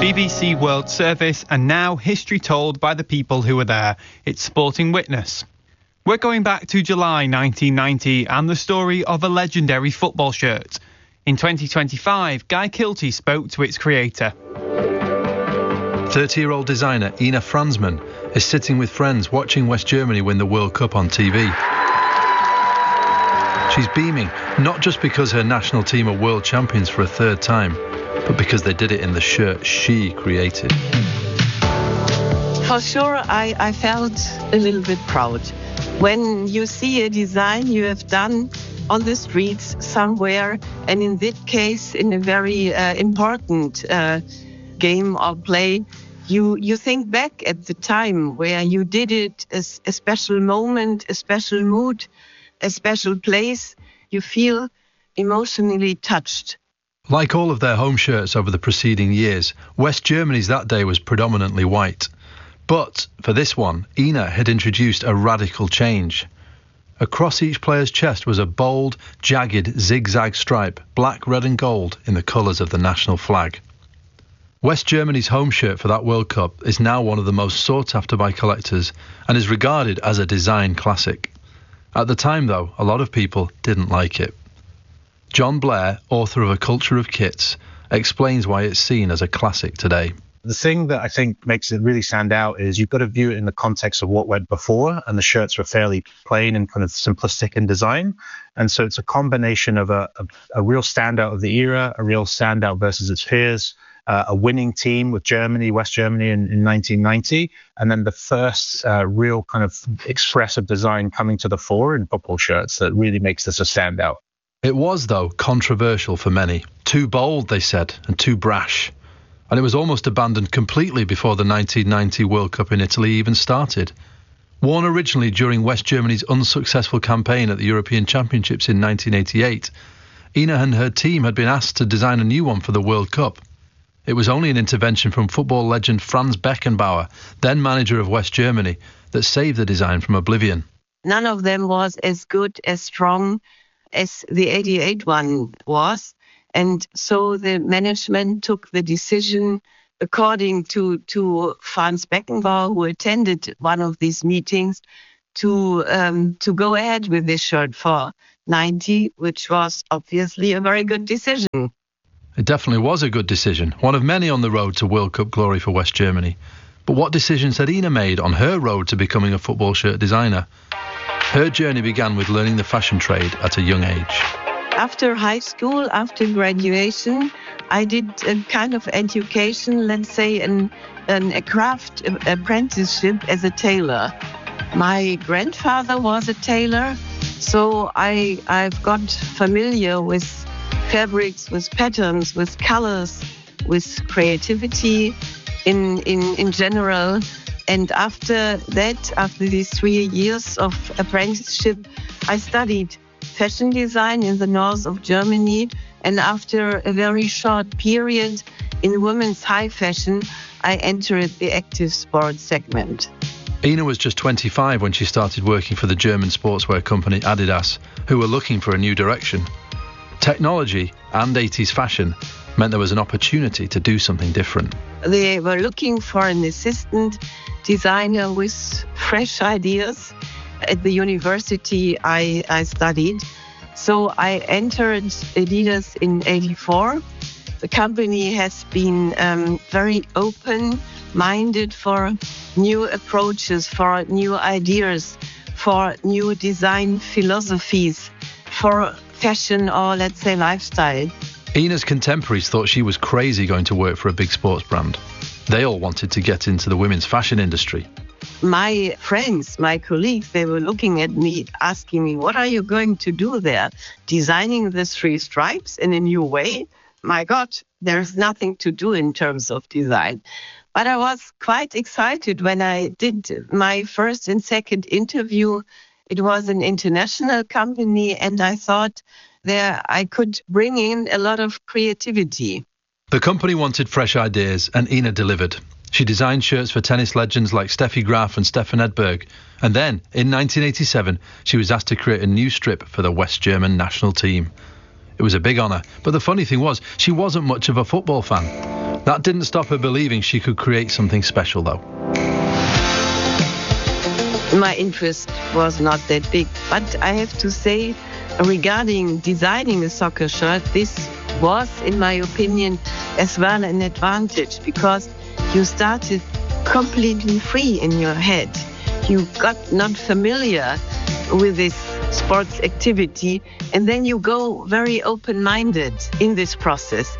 BBC World Service, and now history told by the people who were there. It's Sporting Witness. We're going back to July 1990 and the story of a legendary football shirt. In 2025, Guy Kilty spoke to its creator. 30-year-old designer Ina Franzmann is sitting with friends watching West Germany win the World Cup on TV. She's beaming, not just because her national team are world champions for a third time, but because they did it in the shirt she created. For sure, I felt a little bit proud. When you see a design you have done on the streets somewhere, and in this case, in a very important game or play, you think back at the time where you did it, a special moment, a special mood, a special place. You feel emotionally touched. Like all of their home shirts over the preceding years, West Germany's that day was predominantly white. But for this one, Ina had introduced a radical change. Across each player's chest was a bold, jagged, zigzag stripe, black, red and gold, in the colours of the national flag. West Germany's home shirt for that World Cup is now one of the most sought after by collectors and is regarded as a design classic. At the time, though, a lot of people didn't like it. John Blair, author of A Culture of Kits, explains why it's seen as a classic today. The thing that I think makes it really stand out is you've got to view it in the context of what went before, and the shirts were fairly plain and kind of simplistic in design. And so it's a combination of a real standout of the era, a real standout versus its peers, a winning team with Germany, West Germany in 1990, and then the first real kind of expressive design coming to the fore in football shirts that really makes this a standout. It was, though, controversial for many. Too bold, they said, and too brash. And it was almost abandoned completely before the 1990 World Cup in Italy even started. Worn originally during West Germany's unsuccessful campaign at the European Championships in 1988, Ina and her team had been asked to design a new one for the World Cup. It was only an intervention from football legend Franz Beckenbauer, then manager of West Germany, that saved the design from oblivion. None of them was as good, as strong as the 88 one was. And so the management took the decision, according to Franz Beckenbauer, who attended one of these meetings, to go ahead with this shirt for 90, which was obviously a very good decision. It definitely was a good decision, one of many on the road to World Cup glory for West Germany. But what decisions had Ina made on her road to becoming a football shirt designer? Her journey began with learning the fashion trade at a young age. After high school, after graduation, I did a kind of education, let's say a craft apprenticeship as a tailor. My grandfather was a tailor, so I've got familiar with fabrics, with patterns, with colors, with creativity in general. And after that, after these 3 years of apprenticeship, I studied fashion design in the north of Germany. And after a very short period in women's high fashion, I entered the active sports segment. Ina was just 25 when she started working for the German sportswear company Adidas, who were looking for a new direction. Technology and 80s fashion meant there was an opportunity to do something different. They were looking for an assistant designer with fresh ideas. At the university I studied. So I entered Adidas in 84. The company has been very open-minded for new approaches, for new ideas, for new design philosophies, for fashion or, let's say, lifestyle. Ina's contemporaries thought she was crazy going to work for a big sports brand. They all wanted to get into the women's fashion industry. My friends, my colleagues, they were looking at me, asking me, what are you going to do there? Designing the 3 stripes in a new way? My God, there's nothing to do in terms of design. But I was quite excited when I did my first and second interview. It was an international company, and I thought there I could bring in a lot of creativity. The company wanted fresh ideas, and Ina delivered. She designed shirts for tennis legends like Steffi Graf and Stefan Edberg. And then, in 1987, she was asked to create a new strip for the West German national team. It was a big honour, but the funny thing was, she wasn't much of a football fan. That didn't stop her believing she could create something special, though. My interest was not that big, but I have to say, regarding designing a soccer shirt, this was, in my opinion, as well an advantage, because you started completely free in your head. You got not familiar with this sports activity, and then you go very open-minded in this process.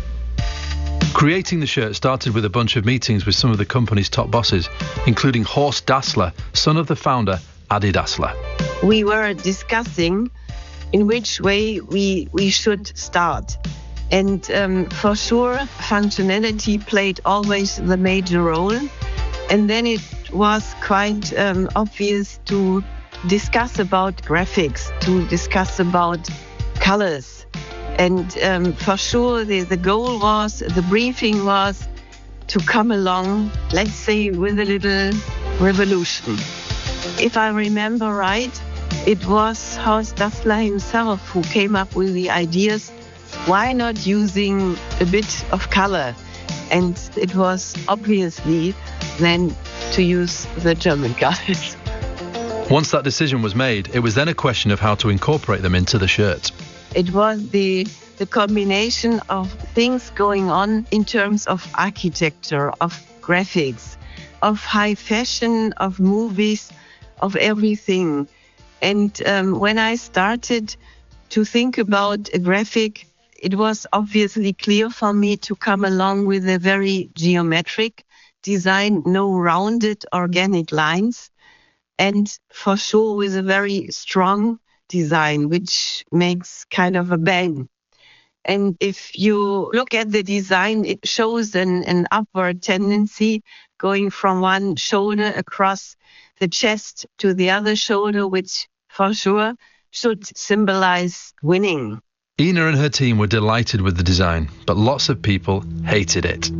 Creating the shirt started with a bunch of meetings with some of the company's top bosses, including Horst Dassler, son of the founder, Adi Dassler. We were discussing in which way we should start. And for sure, functionality played always the major role. And then it was quite obvious to discuss about graphics, to discuss about colors. And for sure, the goal was, the briefing was to come along, let's say, with a little revolution. If I remember right, it was Horst Dassler himself who came up with the ideas, why not using a bit of color? And it was obviously then to use the German colors. Once that decision was made, it was then a question of how to incorporate them into the shirt. It was the combination of things going on in terms of architecture, of graphics, of high fashion, of movies, of everything. And when I started to think about a graphic, it was obviously clear for me to come along with a very geometric design, no rounded organic lines, and for sure with a very strong design, which makes kind of a bang. And if you look at the design, it shows an upward tendency going from one shoulder across the chest to the other shoulder, which for sure should symbolize winning. Ina and her team were delighted with the design, but lots of people hated it.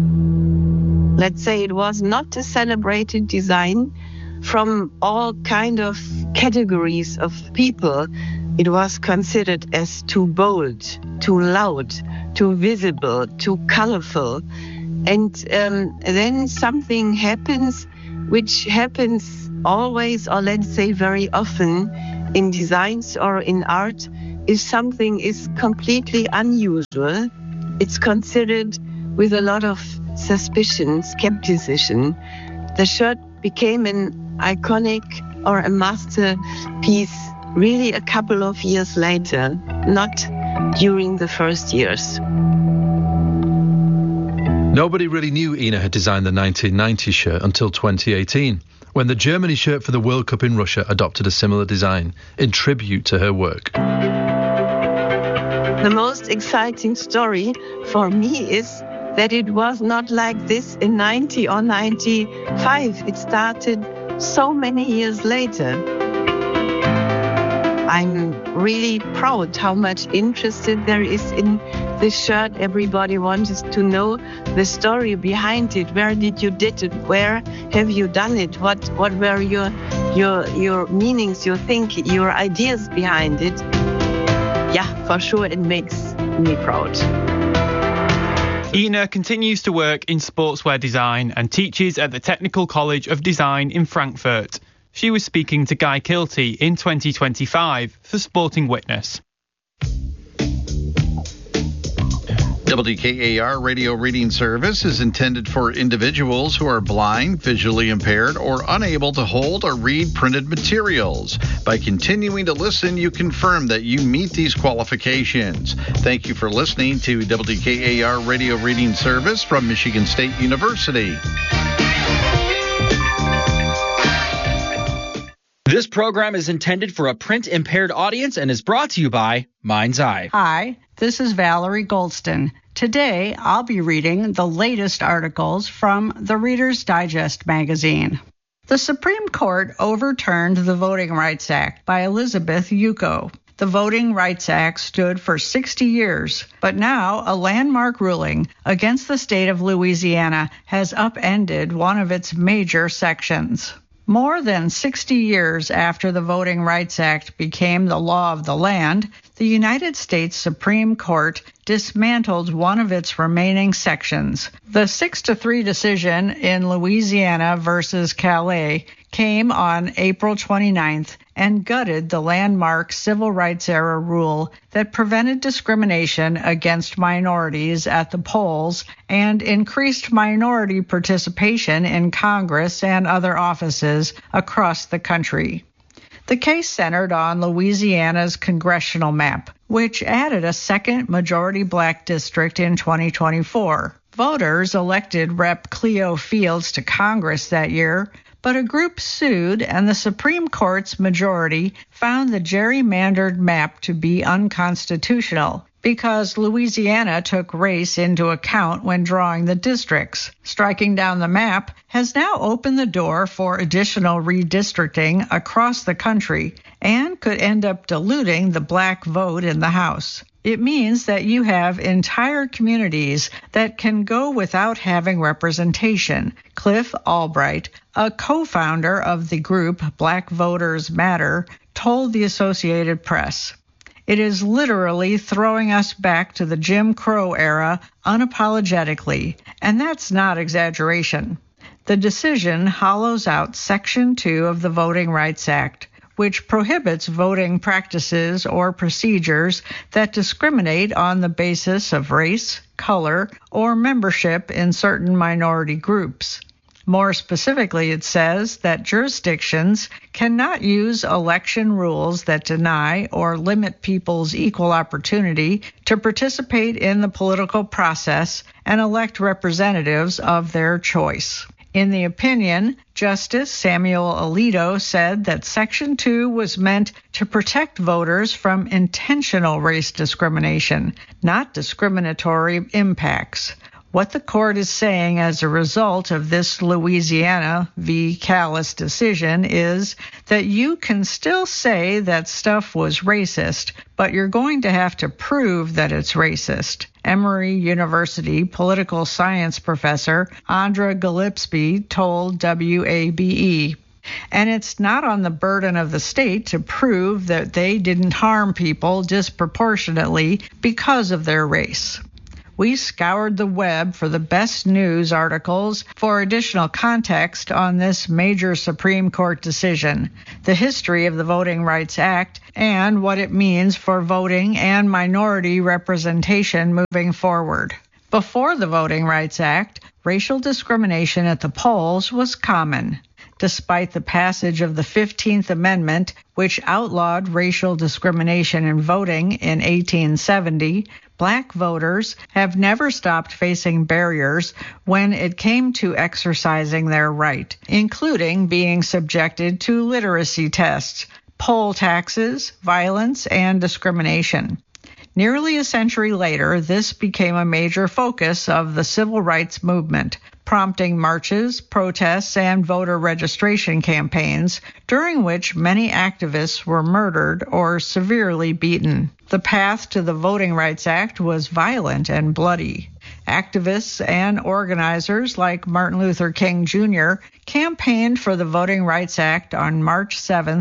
Let's say it was not a celebrated design. From all kind of categories of people, it was considered as too bold, too loud, too visible, too colorful. And then something happens, which happens always, or let's say very often, in designs or in art. If something is completely unusual, it's considered with a lot of suspicion, skepticism. The shirt became an iconic or a masterpiece really a couple of years later, not during the first years. Nobody really knew Ina had designed the 1990 shirt until 2018, when the Germany shirt for the World Cup in Russia adopted a similar design in tribute to her work. The most exciting story for me is that it was not like this in 90 or 95. It started so many years later. I'm really proud how much interest there is in this shirt. Everybody wants to know the story behind it. Where did you did it? Where have you done it? What were your meanings, your thinking, your ideas behind it? Yeah, for sure it makes me proud. Ina continues to work in sportswear design and teaches at the Technical College of Design in Frankfurt. She was speaking to Guy Kilty in 2025 for Sporting Witness. WKAR Radio Reading Service is intended for individuals who are blind, visually impaired, or unable to hold or read printed materials. By continuing to listen, you confirm that you meet these qualifications. Thank you for listening to WKAR Radio Reading Service from Michigan State University. This program is intended for a print-impaired audience and is brought to you by Mind's Eye. Hi, this is Valerie Goldston. Today, I'll be reading the latest articles from the Reader's Digest magazine. The Supreme Court overturned the Voting Rights Act by Elizabeth Yuko. The Voting Rights Act stood for 60 years, but now a landmark ruling against the state of Louisiana has upended one of its major sections. More than 60 years after the Voting Rights Act became the law of the land, the United States Supreme Court dismantled one of its remaining sections. The 6-3 decision in Louisiana versus Calais came on April 29th and gutted the landmark civil rights era rule that prevented discrimination against minorities at the polls and increased minority participation in Congress and other offices across the country. The case centered on Louisiana's congressional map, which added a second majority black district in 2024. Voters elected Rep. Cleo Fields to Congress that year, but a group sued and the Supreme Court's majority found the gerrymandered map to be unconstitutional because Louisiana took race into account when drawing the districts. Striking down the map has now opened the door for additional redistricting across the country and could end up diluting the black vote in the House. It means that you have entire communities that can go without having representation. Cliff Albright, a co-founder of the group Black Voters Matter, told the Associated Press, "It is literally throwing us back to the Jim Crow era unapologetically, and that's not exaggeration." The decision hollows out Section 2 of the Voting Rights Act, which prohibits voting practices or procedures that discriminate on the basis of race, color, or membership in certain minority groups. More specifically, it says that jurisdictions cannot use election rules that deny or limit people's equal opportunity to participate in the political process and elect representatives of their choice. In the opinion, Justice Samuel Alito said that Section 2 was meant to protect voters from intentional race discrimination, not discriminatory impacts. What the court is saying as a result of this Louisiana v. Calais decision is that you can still say that stuff was racist, but you're going to have to prove that it's racist. Emory University political science professor Andra Gillespie told WABE. And it's not on the burden of the state to prove that they didn't harm people disproportionately because of their race. We scoured the web for the best news articles for additional context on this major Supreme Court decision, the history of the Voting Rights Act, and what it means for voting and minority representation moving forward. Before the Voting Rights Act, racial discrimination at the polls was common. Despite the passage of the 15th Amendment, which outlawed racial discrimination in voting in 1870, black voters have never stopped facing barriers when it came to exercising their right, including being subjected to literacy tests, poll taxes, violence, and discrimination. Nearly a century later, this became a major focus of the civil rights movement, prompting marches, protests, and voter registration campaigns, during which many activists were murdered or severely beaten. The path to the Voting Rights Act was violent and bloody. Activists and organizers like Martin Luther King Jr. campaigned for the Voting Rights Act on March 7,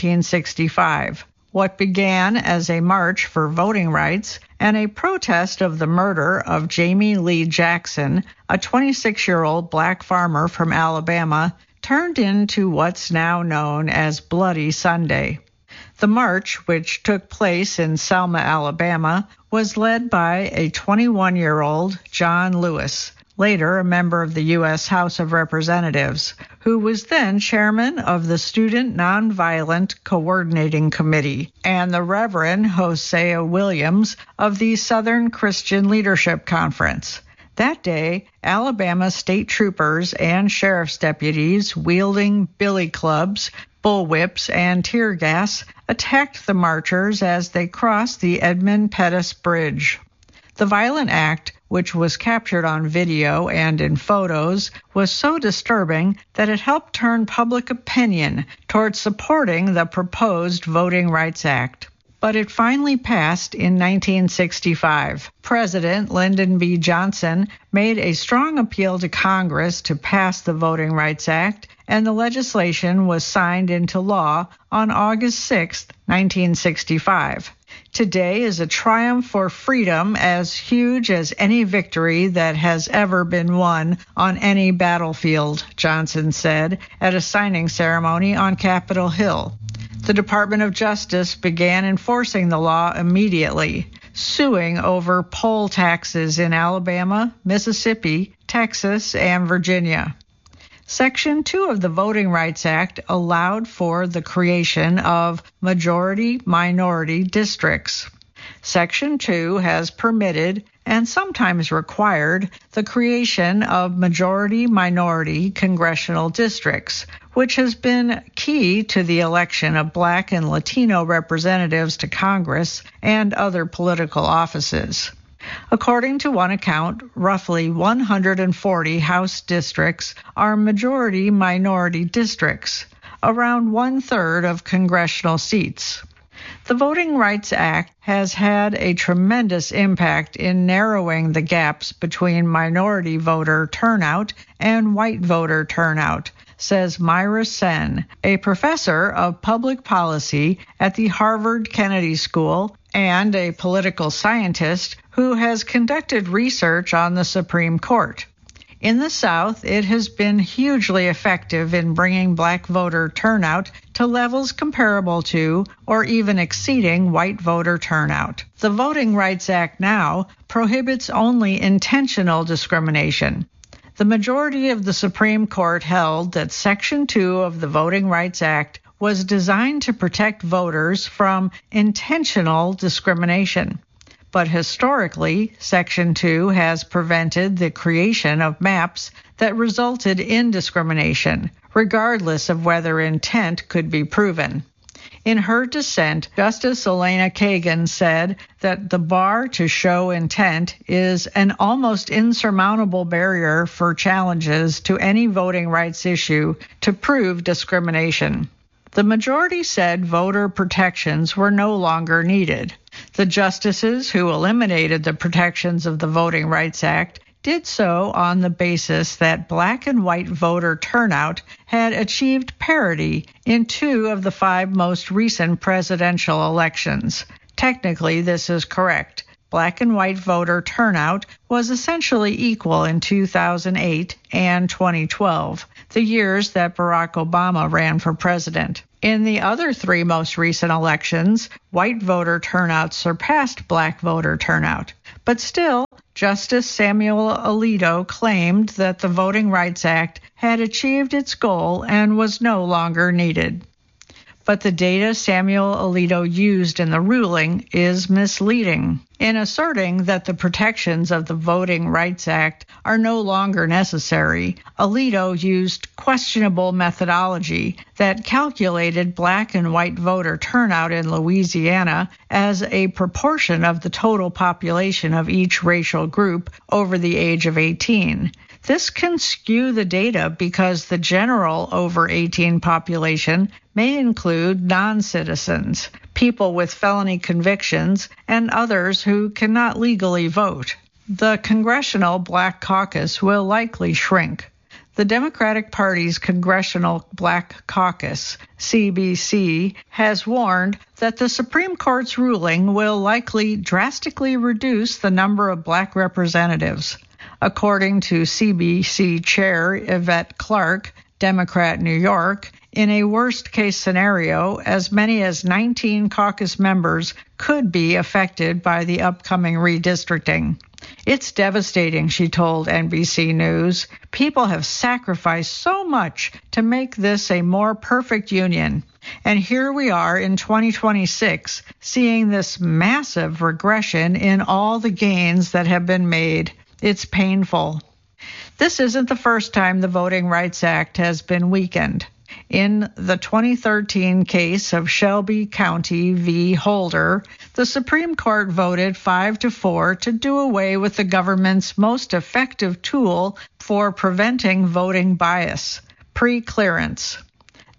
1965. What began as a march for voting rights and a protest of the murder of Jamie Lee Jackson, a 26-year-old black farmer from Alabama, turned into what's now known as Bloody Sunday. The march, which took place in Selma, Alabama, was led by a 21-year-old John Lewis, later a member of the U.S. House of Representatives, who was then chairman of the Student Nonviolent Coordinating Committee, and the Reverend Hosea Williams of the Southern Christian Leadership Conference. That day, Alabama state troopers and sheriff's deputies wielding billy clubs, bullwhips, and tear gas attacked the marchers as they crossed the Edmund Pettus Bridge. The violent act, which was captured on video and in photos, was so disturbing that it helped turn public opinion towards supporting the proposed Voting Rights Act. but it finally passed in 1965. President Lyndon B. Johnson made a strong appeal to Congress to pass the Voting Rights Act, and the legislation was signed into law on August 6, 1965. Today is a triumph for freedom as huge as any victory that has ever been won on any battlefield, Johnson said at a signing ceremony on Capitol Hill. The Department of Justice began enforcing the law immediately, suing over poll taxes in Alabama, Mississippi, Texas, and Virginia. Section 2 of the Voting Rights Act allowed for the creation of majority-minority districts. Section 2 has permitted and sometimes required the creation of majority-minority congressional districts, which has been key to the election of Black and Latino representatives to Congress and other political offices. According to one account, roughly 140 House districts are majority-minority districts, around one-third of congressional seats. The Voting Rights Act has had a tremendous impact in narrowing the gaps between minority voter turnout and white voter turnout, says Myra Sen, a professor of public policy at the Harvard Kennedy School and a political scientist who has conducted research on the Supreme Court. In the South, it has been hugely effective in bringing Black voter turnout to levels comparable to or even exceeding white voter turnout. The Voting Rights Act now prohibits only intentional discrimination. The majority of the Supreme Court held that Section 2 of the Voting Rights Act was designed to protect voters from intentional discrimination. But historically, Section 2 has prevented the creation of maps that resulted in discrimination, regardless of whether intent could be proven. In her dissent, Justice Elena Kagan said that the bar to show intent is an almost insurmountable barrier for challenges to any voting rights issue to prove discrimination. The majority said voter protections were no longer needed. The justices who eliminated the protections of the Voting Rights Act did so on the basis that Black and white voter turnout had achieved parity in 2 of the 5 most recent presidential elections. Technically, this is correct. Black and white voter turnout was essentially equal in 2008 and 2012, the years that Barack Obama ran for president. In the other 3 most recent elections, white voter turnout surpassed Black voter turnout. But still, Justice Samuel Alito claimed that the Voting Rights Act had achieved its goal and was no longer needed. But the data Samuel Alito used in the ruling is misleading. In asserting that the protections of the Voting Rights Act are no longer necessary, Alito used questionable methodology that calculated Black and white voter turnout in Louisiana as a proportion of the total population of each racial group over the age of 18. This can skew the data because the general over 18 population may include non-citizens, people with felony convictions, and others who cannot legally vote. The Congressional Black Caucus will likely shrink. The Democratic Party's Congressional Black Caucus, CBC, has warned that the Supreme Court's ruling will likely drastically reduce the number of Black representatives. According to CBC Chair Yvette Clarke, Democrat, New York, in a worst-case scenario, as many as 19 caucus members could be affected by the upcoming redistricting. It's devastating, she told NBC News. People have sacrificed so much to make this a more perfect union. And here we are in 2026, seeing this massive regression in all the gains that have been made. It's painful. This isn't the first time the Voting Rights Act has been weakened. In the 2013 case of Shelby County v. Holder, the Supreme Court voted 5-4 to do away with the government's most effective tool for preventing voting bias, pre-clearance.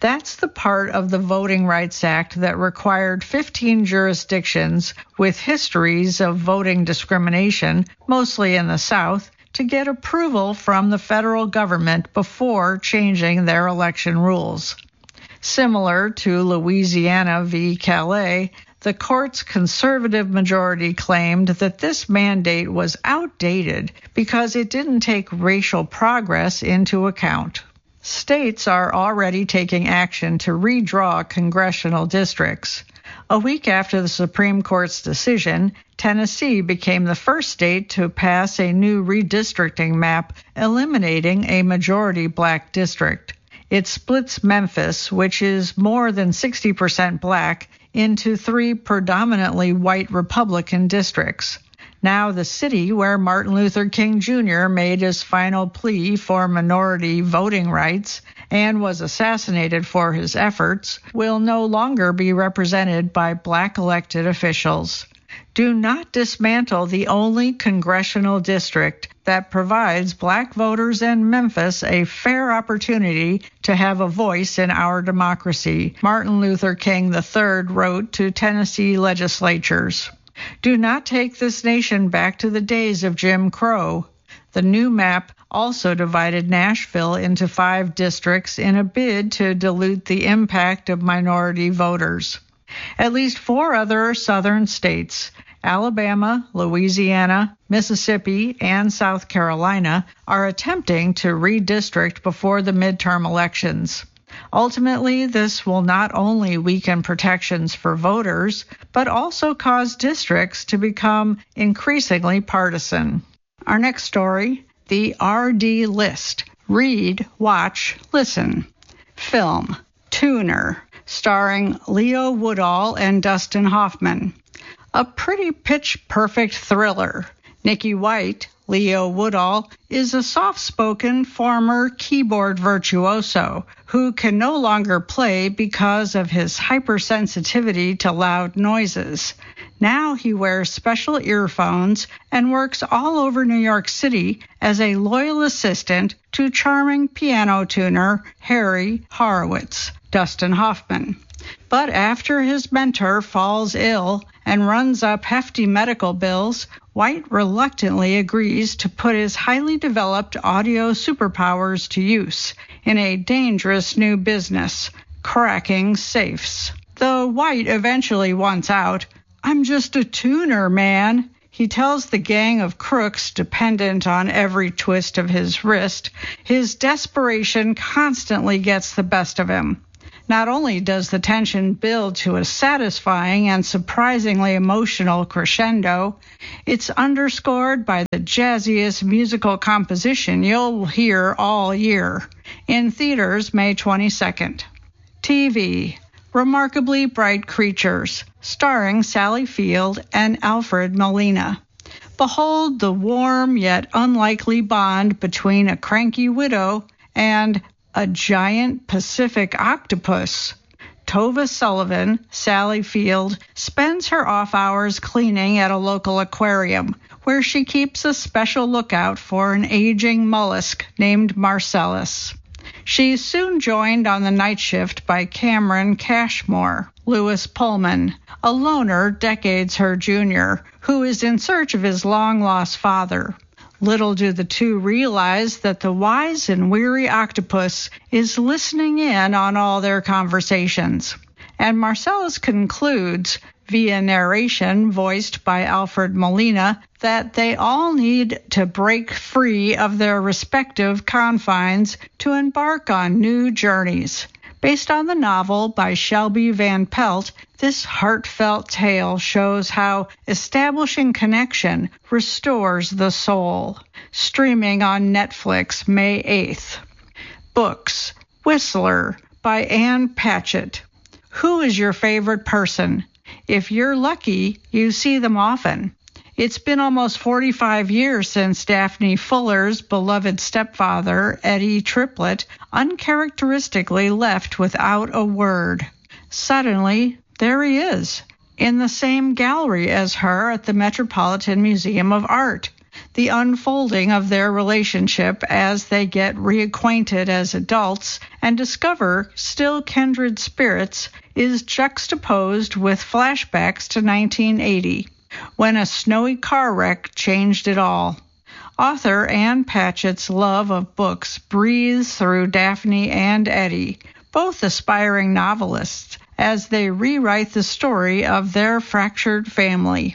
That's the part of the Voting Rights Act that required 15 jurisdictions with histories of voting discrimination, mostly in the South, to get approval from the federal government before changing their election rules. Similar to Louisiana v. Calais, the court's conservative majority claimed that this mandate was outdated because it didn't take racial progress into account. States are already taking action to redraw congressional districts. A week after the Supreme Court's decision, Tennessee became the first state to pass a new redistricting map, eliminating a majority black district. It splits Memphis, which is more than 60% black, into 3 predominantly white Republican districts. Now the city where Martin Luther King Jr. made his final plea for minority voting rights and was assassinated for his efforts will no longer be represented by black elected officials. Do not dismantle the only congressional district that provides black voters in Memphis a fair opportunity to have a voice in our democracy, Martin Luther King III wrote to Tennessee legislatures. Do not take this nation back to the days of Jim Crow. The new map also divided Nashville into 5 districts in a bid to dilute the impact of minority voters. At least 4 other southern states, Alabama, Louisiana, Mississippi, and South Carolina, are attempting to redistrict before the midterm elections. Ultimately, this will not only weaken protections for voters, but also cause districts to become increasingly partisan. Our next story, the RD List. Read, watch, listen. Film, Tuner, starring Leo Woodall and Dustin Hoffman. A pretty pitch-perfect thriller. Nikki White, Leo Woodall, is a soft-spoken former keyboard virtuoso who can no longer play because of his hypersensitivity to loud noises. Now he wears special earphones and works all over New York City as a loyal assistant to charming piano tuner Harry Horowitz, Dustin Hoffman. But after his mentor falls ill and runs up hefty medical bills, White reluctantly agrees to put his highly developed audio superpowers to use in a dangerous new business, cracking safes. Though White eventually wants out, "I'm just a tuner, man," he tells the gang of crooks dependent on every twist of his wrist. His desperation constantly gets the best of him. Not only does the tension build to a satisfying and surprisingly emotional crescendo, it's underscored by the jazziest musical composition you'll hear all year. In theaters May 22nd. TV, Remarkably Bright Creatures, starring Sally Field and Alfred Molina. Behold the warm yet unlikely bond between a cranky widow and a giant Pacific octopus. Tova Sullivan, Sally Field, spends her off hours cleaning at a local aquarium, where she keeps a special lookout for an aging mollusk named Marcellus. She's soon joined on the night shift by Cameron Cashmore, Lewis Pullman, a loner decades her junior, who is in search of his long-lost father. Little do the two realize that the wise and weary octopus is listening in on all their conversations. And Marcellus concludes, via narration voiced by Alfred Molina, that they all need to break free of their respective confines to embark on new journeys. Based on the novel by Shelby Van Pelt, this heartfelt tale shows how establishing connection restores the soul. Streaming on Netflix May 8th. Books, Whistler by Ann Patchett. Who is your favorite person? If you're lucky, you see them often. It's been almost 45 years since Daphne Fuller's beloved stepfather, Eddie Triplett, uncharacteristically left without a word. Suddenly, there he is, in the same gallery as her at the Metropolitan Museum of Art. The unfolding of their relationship as they get reacquainted as adults and discover still kindred spirits is juxtaposed with flashbacks to 1980, when a snowy car wreck changed it all. Author Ann Patchett's love of books breathes through Daphne and Eddie, both aspiring novelists, as they rewrite the story of their fractured family.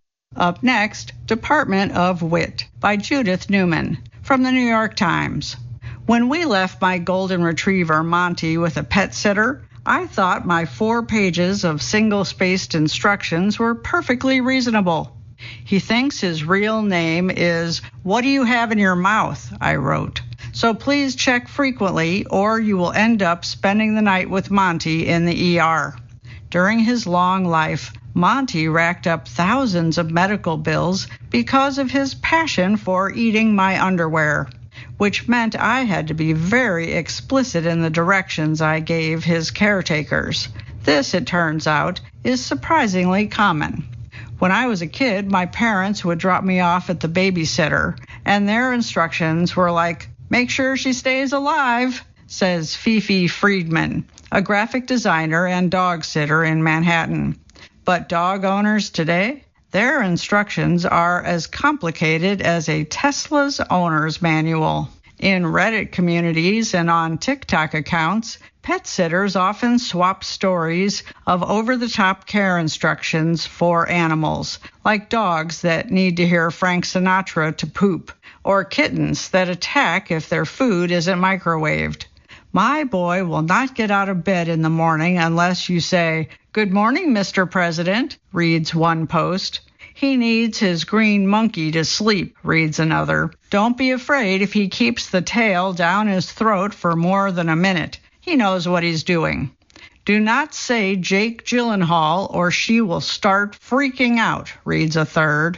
Up next, Department of Wit by Judith Newman from the New York Times. When we left my golden retriever Monty with a pet sitter, I thought my 4 pages of single-spaced instructions were perfectly reasonable. He thinks his real name is "What do you have in your mouth?" I wrote. So please check frequently or you will end up spending the night with Monty in the ER. During his long life, Monty racked up thousands of medical bills because of his passion for eating my underwear, which meant I had to be very explicit in the directions I gave his caretakers. This, it turns out, is surprisingly common. When I was a kid, my parents would drop me off at the babysitter, and their instructions were like, "Make sure she stays alive," says Fifi Friedman, a graphic designer and dog sitter in Manhattan. But dog owners today, their instructions are as complicated as a Tesla's owner's manual. In Reddit communities and on TikTok accounts, pet sitters often swap stories of over-the-top care instructions for animals, like dogs that need to hear Frank Sinatra to poop, or kittens that attack if their food isn't microwaved. My boy will not get out of bed in the morning unless you say, "Good morning, Mr. President," reads one post. "He needs his green monkey to sleep," reads another. "Don't be afraid if he keeps the tail down his throat for more than a minute. He knows what he's doing." "Do not say Jake Gyllenhaal or she will start freaking out," reads a third.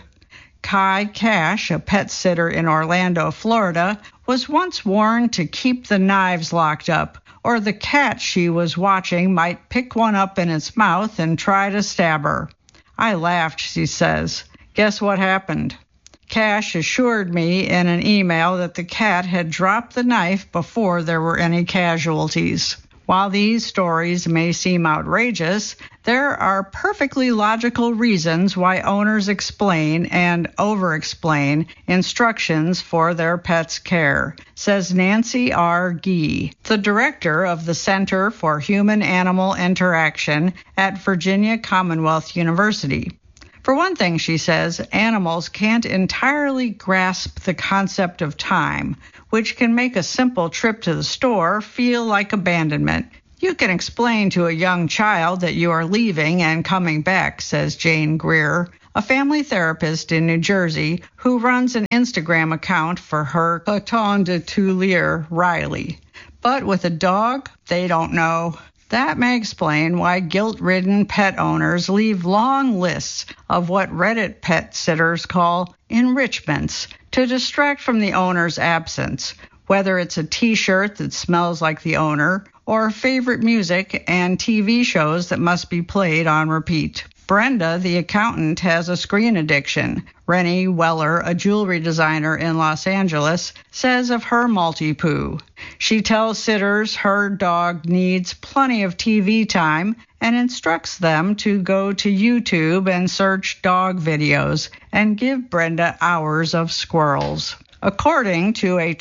Kai Cash, a pet sitter in Orlando, Florida, was once warned to keep the knives locked up, or the cat she was watching might pick one up in its mouth and try to stab her. "I laughed," she says. "Guess what happened?" Cash assured me in an email that the cat had dropped the knife before there were any casualties. While these stories may seem outrageous, there are perfectly logical reasons why owners explain and over-explain instructions for their pets' care, says Nancy R. Gee, the director of the Center for Human-Animal Interaction at Virginia Commonwealth University. For one thing, she says, animals can't entirely grasp the concept of time, which can make a simple trip to the store feel like abandonment. You can explain to a young child that you are leaving and coming back, says Jane Greer, a family therapist in New Jersey who runs an Instagram account for her coton de Tulier, Riley. But with a dog, they don't know. That may explain why guilt-ridden pet owners leave long lists of what Reddit pet sitters call enrichments to distract from the owner's absence, whether it's a T-shirt that smells like the owner or favorite music and TV shows that must be played on repeat. Brenda, the accountant, has a screen addiction. Rennie Weller, a jewelry designer in Los Angeles, says of her Maltipoo. She tells sitters her dog needs plenty of TV time and instructs them to go to YouTube and search dog videos and give Brenda hours of squirrels. According to a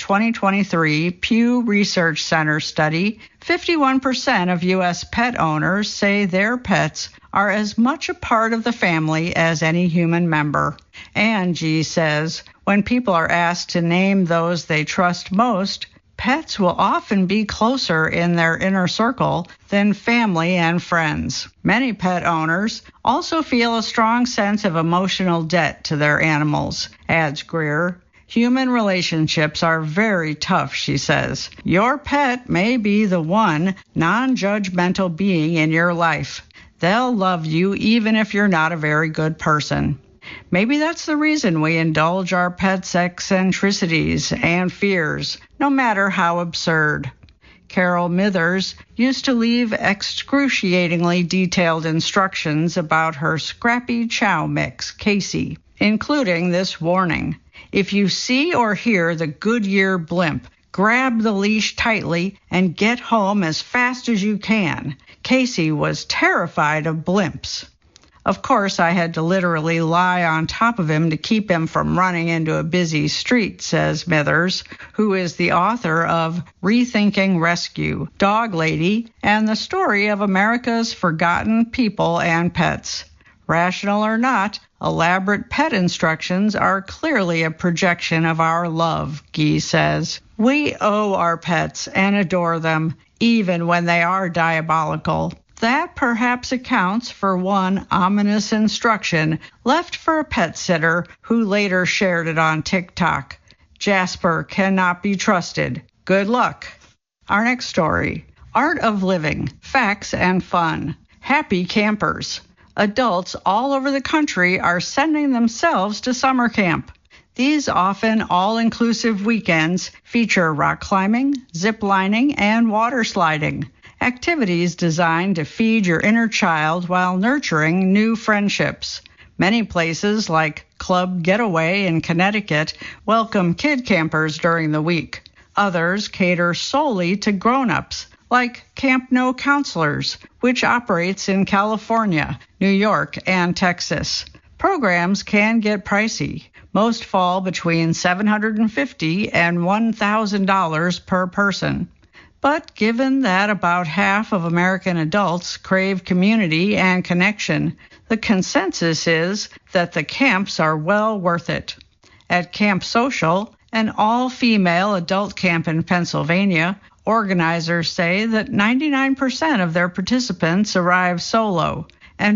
2023 Pew Research Center study, 51% of U.S. pet owners say their pets are as much a part of the family as any human member. Angie says, when people are asked to name those they trust most, pets will often be closer in their inner circle than family and friends. Many pet owners also feel a strong sense of emotional debt to their animals, adds Greer. Human relationships are very tough, she says. Your pet may be the one non-judgmental being in your life. They'll love you even if you're not a very good person. Maybe that's the reason we indulge our pets' eccentricities and fears, no matter how absurd. Carol Mithers used to leave excruciatingly detailed instructions about her scrappy chow mix, Casey, including this warning. If you see or hear the Goodyear blimp, grab the leash tightly and get home as fast as you can. Casey was terrified of blimps. Of course, I had to literally lie on top of him to keep him from running into a busy street, says Mithers, who is the author of Rethinking Rescue, Dog Lady, and the Story of America's Forgotten People and Pets. Rational or not, elaborate pet instructions are clearly a projection of our love, Guy says. We owe our pets and adore them, even when they are diabolical. That perhaps accounts for one ominous instruction left for a pet sitter who later shared it on TikTok. Jasper cannot be trusted. Good luck. Our next story. Art of Living, Facts and Fun. Happy campers. Adults all over the country are sending themselves to summer camp. These often all-inclusive weekends feature rock climbing, zip lining, and water sliding. Activities designed to feed your inner child while nurturing new friendships. Many places like Club Getaway in Connecticut welcome kid campers during the week. Others cater solely to grown-ups, like Camp No Counselors, which operates in California, New York, and Texas. Programs can get pricey. Most fall between $750 and $1,000 per person. But given that about half of American adults crave community and connection, the consensus is that the camps are well worth it. At Camp Social, an all-female adult camp in Pennsylvania, organizers say that 99% of their participants arrive solo and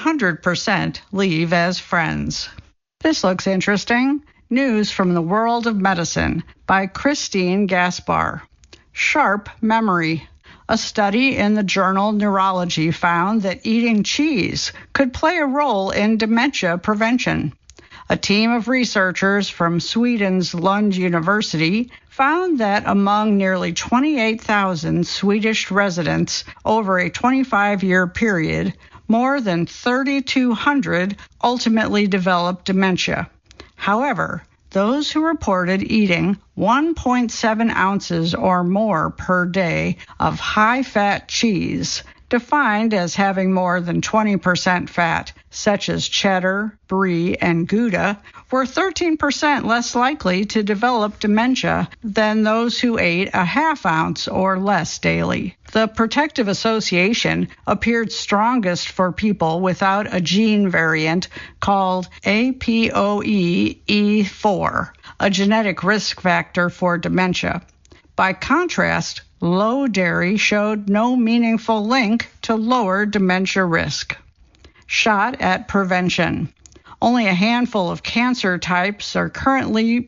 100% leave as friends. This looks interesting. News from the World of Medicine by Christine Gaspar. Sharp memory. A study in the journal Neurology found that eating cheese could play a role in dementia prevention. A team of researchers from Sweden's Lund University found that among nearly 28,000 Swedish residents over a 25-year period, more than 3,200 ultimately developed dementia. However, those who reported eating 1.7 ounces or more per day of high-fat cheese, defined as having more than 20% fat, such as cheddar, brie, and Gouda, were 13% less likely to develop dementia than those who ate a half ounce or less daily. The protective association appeared strongest for people without a gene variant called APOE4, a genetic risk factor for dementia. By contrast, low dairy showed no meaningful link to lower dementia risk. Shot at prevention. Only a handful of cancer types are currently